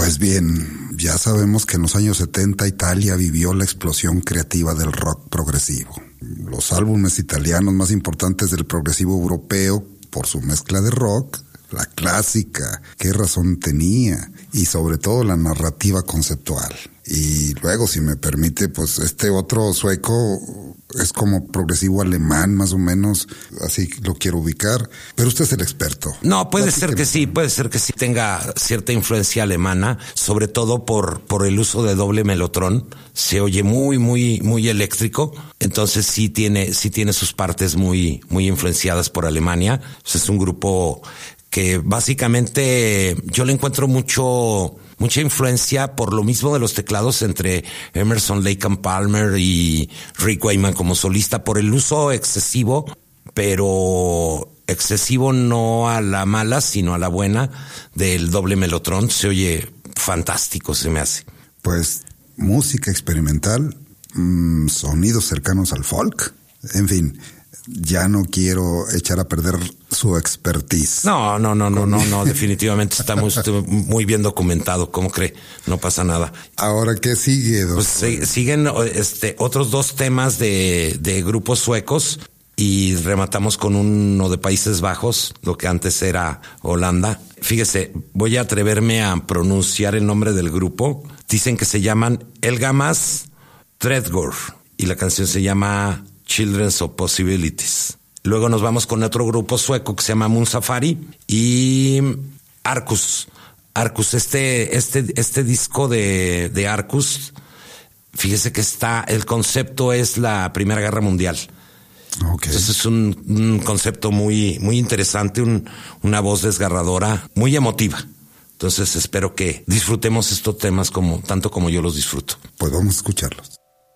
Pues bien, ya sabemos que en los años 70 Italia vivió la explosión creativa del rock progresivo. Los álbumes italianos más importantes del progresivo europeo, por su mezcla de rock, la clásica, qué razón tenía, y sobre todo la narrativa conceptual. Y luego, si me permite, pues este otro sueco es como progresivo alemán, más o menos, así lo quiero ubicar, pero usted es el experto. No, puede ser que sí tenga cierta influencia alemana, sobre todo por el uso de doble melotrón. Se oye muy eléctrico, entonces sí tiene sus partes muy influenciadas por Alemania. Es un grupo que básicamente yo le encuentro mucha influencia por lo mismo de los teclados entre Emerson, Lake and Palmer y Rick Wakeman como solista, por el uso excesivo, pero excesivo no a la mala, sino a la buena, del doble melotrón. Se oye fantástico, se me hace. Pues música experimental, sonidos cercanos al folk, en fin. Ya no quiero echar a perder su expertise. No, definitivamente está muy bien documentado. ¿Cómo cree? No pasa nada. ¿Ahora qué sigue, doctor? Pues siguen otros dos temas de grupos suecos y rematamos con uno de Países Bajos, lo que antes era Holanda. Fíjese, voy a atreverme a pronunciar el nombre del grupo. Dicen que se llaman Elgamas Tredgård y la canción se llama Children's of Possibilities. Luego nos vamos con otro grupo sueco que se llama Moon Safari y Arcus. Este disco de Arcus, fíjese que el concepto es la Primera Guerra Mundial. Okay. Entonces es un concepto muy interesante, una voz desgarradora, muy emotiva. Entonces espero que disfrutemos estos temas tanto como yo los disfruto. Pues vamos a escucharlos.